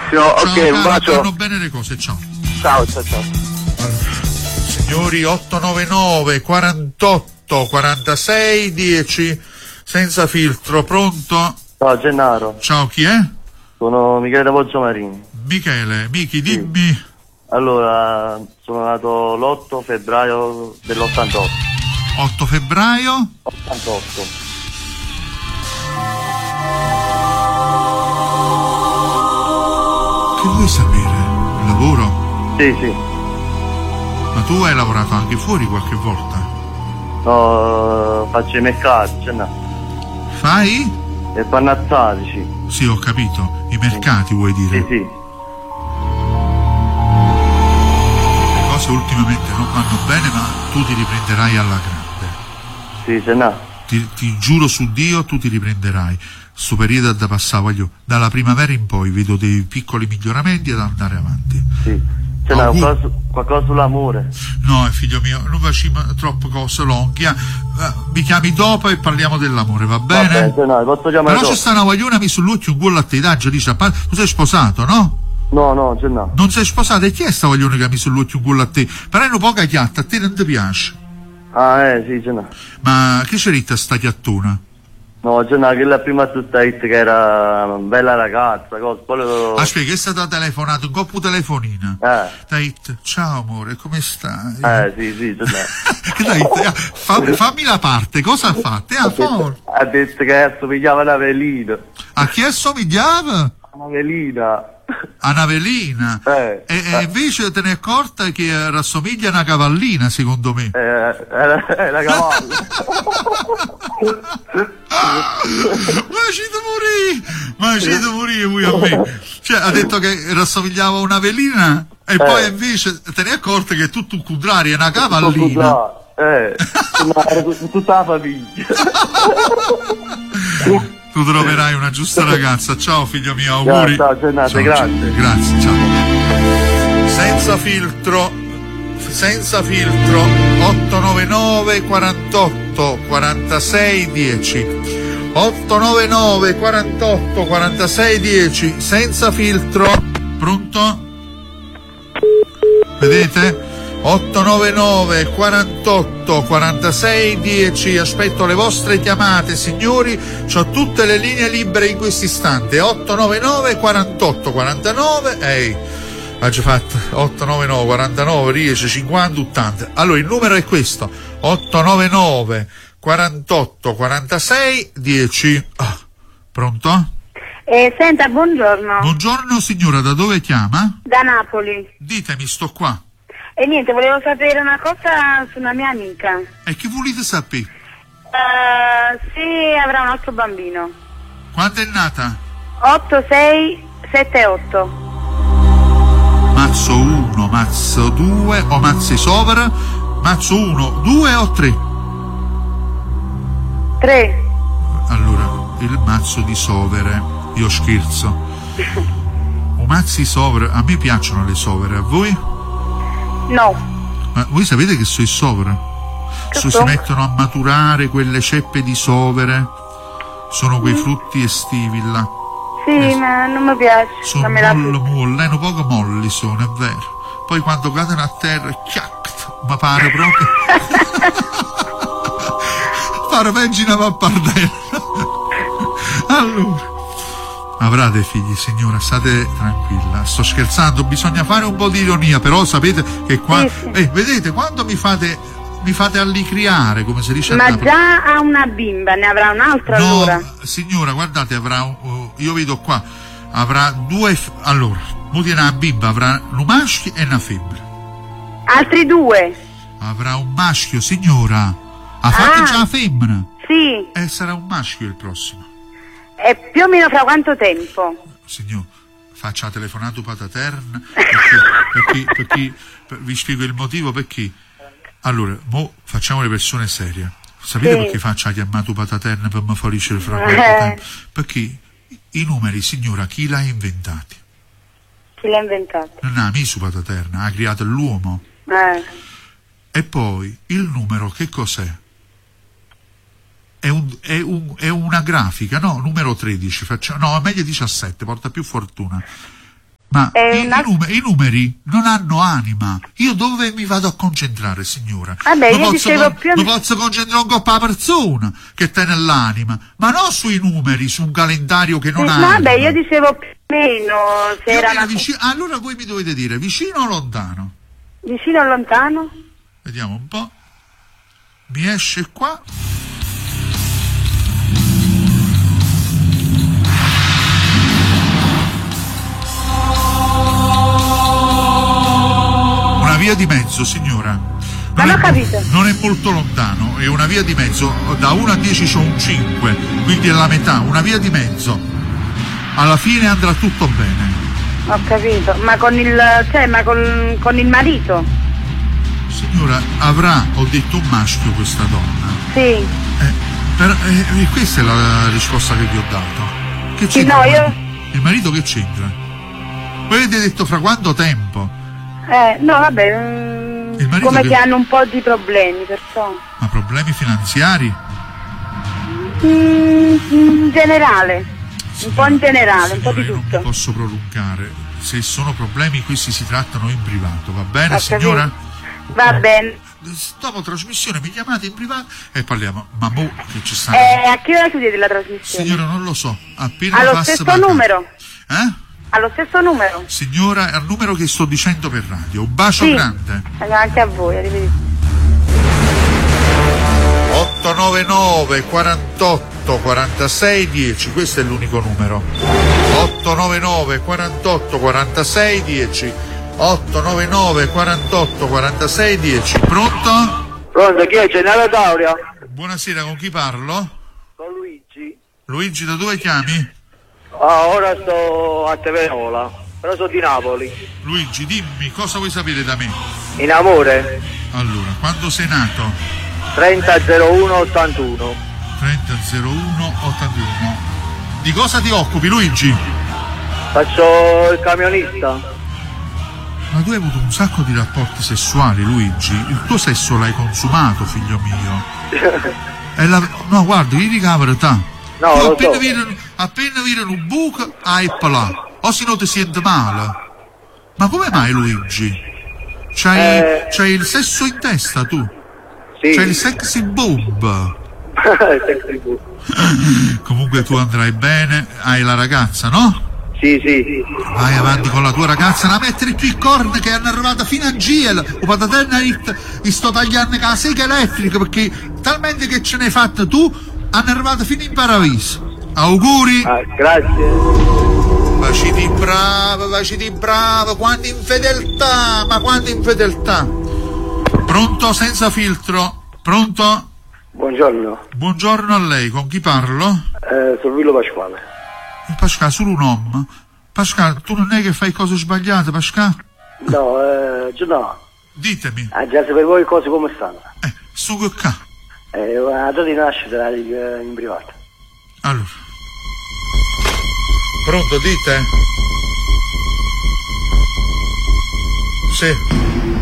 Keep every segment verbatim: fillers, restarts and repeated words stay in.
Ciao, ok, caro, un bacio. vanno bene le cose, ciao. Ciao, ciao, ciao. Signori, otto nove nove quarantotto quarantasei dieci senza filtro, pronto? Ciao Gennaro. Ciao, chi è? Sono Michele da Poggiomarini. Michele, Michi, dimmi. Sì. Allora, sono nato l'otto febbraio dell'ottantotto. otto febbraio? ottantotto. Che vuoi sapere? Lavoro? Sì, sì. Ma tu hai lavorato anche fuori qualche volta? No, faccio i mercati, Gennaro. Fai? E pannazzati, sì. Sì, ho capito. I mercati, vuoi dire? Sì, sì. Le cose ultimamente non vanno bene, ma tu ti riprenderai alla grande. Sì, Gennaro. Ti, ti giuro su Dio, tu ti riprenderai. Sto periodo da passare, voglio, dalla primavera in poi vedo dei piccoli miglioramenti ad andare avanti. Sì. Gennaro, qualcosa, qualcosa sull'amore. No, figlio mio, non facciamo troppe cose lunghe. Mi chiami dopo e parliamo dell'amore, va bene? Va bene, Gennaro, posso chiamare Però dopo? c'è sta una vogliona mi sull'occhio un gol a te, dai, dice, tu sei sposato, no? No, no, Gennaro. Non sei sposato, e chi è sta voglione che mi sull'occhio un gol a te? Però è una poca chiatta, a te non ti piace. Ah, eh, sì, Gennaro. Ma che c'è ritta sta chiattona? No, Gennaro, che la prima tutta hit che era una bella ragazza, cosa, poi lo... Aspetta, che è stata telefonata, un coppo telefonina. Eh. Dai, ciao amore, come stai? Eh, sì, sì, Gennaro. Dai, eh, fammi, fammi la parte, cosa ha fatto? Eh, ha, detto, ha detto che assomigliava a una velina. A chi assomigliava? Una velina. A una velina. Eh, e, eh. e invece te ne è accorta che rassomiglia a una cavallina, secondo me. Eh, era, era cavallo. Ma ci devo morire, ma ci devo morire pure a me. Cioè, ha detto che rassomigliava a una velina e eh. poi invece te ne è accorta che è tutto il contrario, è una cavallina. Eh, era tutta la famiglia. Tu troverai una giusta ragazza. Ciao figlio mio, auguri. Ciao, Gennaro, ciao, grazie. Grazie, ciao. Senza filtro, senza filtro, otto nove nove quarantotto quarantasei dieci. otto nove nove quarantotto quarantasei dieci, senza filtro. Pronto? Vedete? otto nove nove quarantotto quarantasei dieci, aspetto le vostre chiamate, signori, c'ho tutte le linee libere in questo istante. Otto nove nove quarantotto quarantanove, ehi, ha già fatto otto nove nove quarantanove dieci cinquanta ottanta. Allora il numero è questo, otto nove nove quarantotto quarantasei dieci. Ah, pronto? Eh, senta, buongiorno. Buongiorno signora, da dove chiama? Da Napoli. Ditemi, sto qua. E niente, volevo sapere una cosa su una mia amica. E che volete sapere? Uh, se avrà un altro bambino. Quando è nata? otto sei sette otto. Mazzo uno, mazzo due o mazzi sovra? Mazzo uno, due o tre? tre. Allora, il mazzo di sovere, io scherzo. O mazzi sovra, a me piacciono le sovere, a voi? No. Ma voi sapete che sono i sovere? So, si mettono a maturare quelle ceppe di sovere, sono quei mm. frutti estivi là. Sì, eh, ma non mi piace. Sono mollo molle, un poco molli sono, è vero. Poi quando cadono a terra, chiact, mi pare proprio. Pare peggio una pappardella. Allora, avrà dei figli, signora, state tranquilla. Sto scherzando, bisogna fare un po' di ironia, però sapete che qua. Sì, sì. Eh, vedete, quando mi fate. mi fate allicriare, come si dice. Ma già ha una bimba, ne avrà un'altra? No, allora? Signora, guardate, avrà uh, io vedo qua, avrà due. Allora, mo tiene una bimba, avrà un maschio e una femmina. Altri due? Avrà un maschio, signora. Ha fatto ah, già la femmina? Sì. E sarà un maschio il prossimo. E più o meno fra quanto tempo? Signor, faccia telefonato pataterna perché, perché, perché, per, vi spiego il motivo perché. Allora, mo facciamo le persone serie. Sapete sì. perché faccia chiamato pataterna per me fuorice fra qualche eh. tempo? Perché i numeri, signora, chi l'ha inventati? Chi l'ha inventati? Non ha messo pataterna, ha creato l'uomo. Eh. E poi il numero che cos'è? È, un, è, un, è una grafica, no? Numero tredici, facciamo, no, meglio diciassette, porta più fortuna. Ma È i, una- i, numeri, i numeri non hanno anima. Io dove mi vado a concentrare, signora? Vabbè, mi io posso, dicevo con- più o mi meno- posso concentrare un po' per la persona che tiene l'anima, ma non sui numeri, su un calendario che non Sì, ha no, anima. vabbè, io dicevo più o meno se Più o era meno una... vicino- allora voi mi dovete dire vicino o lontano? vicino o lontano? Vediamo un po'. Mi esce qua. Una via di mezzo, signora. Ma non ho capito. Non è molto lontano, è una via di mezzo. Da uno a dieci c'ho un cinque, quindi è la metà, una via di mezzo. Alla fine andrà tutto bene. Ho capito, ma con il... cioè, ma con, con il marito? Signora, avrà, ho detto, un maschio questa donna. Sì. Eh, per- eh, eh, questa è la risposta che vi ho dato. Che Sì, c'entra? no, il io- marito? Il marito che c'entra? Voi avete detto fra quanto tempo? Eh, no, vabbè, mm, Il marito come che- che hanno un po' di problemi, perciò... Ma problemi finanziari? Mm, in generale, un po' in generale, un po' di Signora, io non mi tutto. posso prolungare. Se sono problemi questi si trattano in privato, va bene, Ho signora? capito. Va bene. Dopo trasmissione mi chiamate in privato e parliamo. Ma mo che ci sta? Eh, a che ora chiudete la trasmissione? Signora, non lo so. Appena Allo passa stesso per accanto. numero? Eh? Allo stesso numero? Signora, al numero che sto dicendo per radio. Un bacio Sì. grande. Anche a voi, arrivederci. ottocentonovantanove quarantotto quarantasei dieci, questo è l'unico numero. ottocentonovantanove quarantotto quarantasei dieci. ottocentonovantanove quarantotto quarantasei dieci. Pronto? Pronto, chi è? Gennaro Tauria? Buonasera, con chi parlo? Con Luigi. Luigi, da dove chiami? Ah, ora sto a Teverola, però sono di Napoli. Luigi, dimmi, cosa vuoi sapere da me? In amore? Allora, quando sei nato? trenta zero uno ottantuno. trenta zero uno ottantuno. Di cosa ti occupi, Luigi? Faccio il camionista. Ma tu hai avuto un sacco di rapporti sessuali, Luigi. Il tuo sesso l'hai consumato, figlio mio. È la... No, guarda, io dico la verità. No, Tu lo appena so. vedi, appena vedi un buco, hai là. O se no ti senti male. Ma come mai, Luigi? C'hai, Eh. c'hai il sesso in testa, tu? Sì. C'hai il sexy boob. Sexy book. Comunque tu andrai bene, hai la ragazza, no? Sì, sì. Vai avanti con la tua ragazza, non mettere più i corni che hanno arrivato fino a Giel, o patatenna e sto tagliando con la sega elettrica perché talmente che ce n'hai fatta tu, hanno arrivato fino in paradiso. Auguri! Ah, grazie. Vaciti bravo, vaciti bravo, quanta infedeltà, ma quanta infedeltà! Pronto senza filtro? Pronto? Buongiorno. Buongiorno a lei, con chi parlo? Eh, sono Villo Pasquale. Pascal, solo un uomo. Pascal, tu non è che fai cose sbagliate, Pascal? No, eh, no. Ditemi. Ah, già per voi cose come stanno. Eh, su che ca? Eh, la data di nascita la dico in privato. Allora. Pronto, dite? Sì.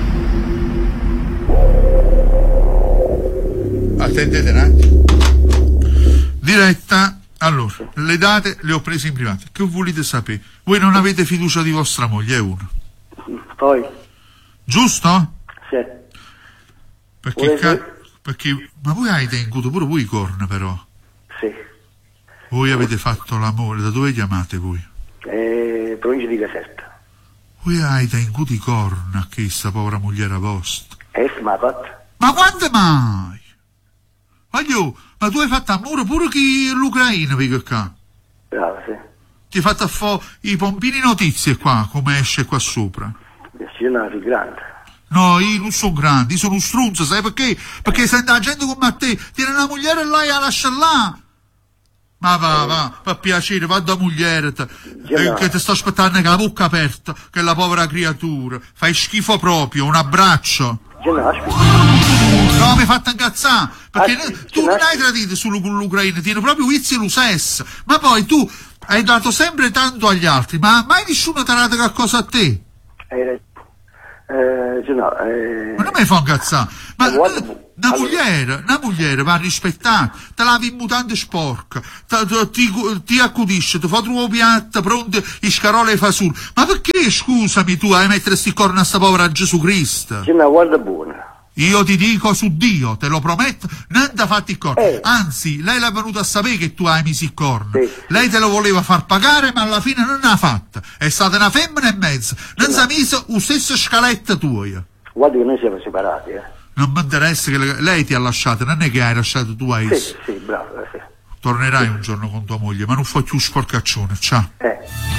Attendete un attimo. Diretta. Allora, le date le ho prese in privato. Che volete sapere? Voi non avete fiducia di vostra moglie, è uno. Poi? Giusto? Sì. Perché, Volete- ca- perché ma voi avete incuto pure voi i corna, però. Sì. Voi avete fatto l'amore, da dove chiamate voi? Eh, provincia di Caserta. Voi avete incuto i corna che sta povera moglie vostra. E smapat? Ma quante mai? Voglio, ma tu hai fatto amore pure chi l'Ucraina, perché qua? Bravo, sì. Ti hai fatto fo i pompini notizie qua, come esce qua sopra. Sì, una più grande. No, io non sono grande, io sono un strunzo, sai perché? Perché senti la gente come te, tiene una moglie là e la lascia là. Ma va, va, per piacere, va da moglie, te, eh, che ti sto aspettando con la bocca aperta, che è la povera creatura. Fai schifo proprio, un abbraccio. Già no, aspetta. No, mi hai fatto incazzare, perché Ah, sì, tu sì, non no. hai tradito solo con l'Ucraina, tieni proprio vizi lo sesso, ma poi tu hai dato sempre tanto agli altri, ma mai nessuno ti ha dato qualcosa a te? Eh, Eh, cioè no, eh... Ma non mi fa incazzare. Ma Eh, guarda, eh, una allora- moglie, una moglie va rispettata, te lavi in mutande sporca, te- te- ti, ti accudisce, ti fa trovare piatta, pronte, i scarole e fasul. Ma perché, scusami, tu hai mettere sti corna a sta povera Gesù Cristo? cioè no, guarda buona. Io ti dico su Dio, te lo prometto, niente fatti il corno. Eh. Anzi, lei l'ha venuta a sapere che tu hai messo il corno. Sì. Lei te lo voleva far pagare, ma alla fine non l'ha fatta. È stata una femmina e mezzo. Non si è messo lo stesso scaletta tua. Guarda che noi siamo separati, eh. Non mi interessa che le- lei ti ha lasciato, non è che hai lasciato tu hai. Sì, sì, bravo, eh, sì. Tornerai un giorno con tua moglie, ma non fai più sporcaccione. Ciao. Eh.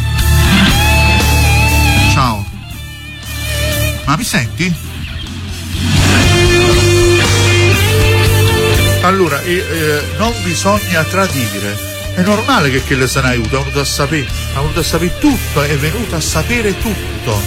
Ciao. Ma mi senti? Allora, eh, eh, non bisogna tradire. È normale che quelle se ne aiuta, è venuto a sapere, è venuto a sapere tutto, è venuto a sapere tutto.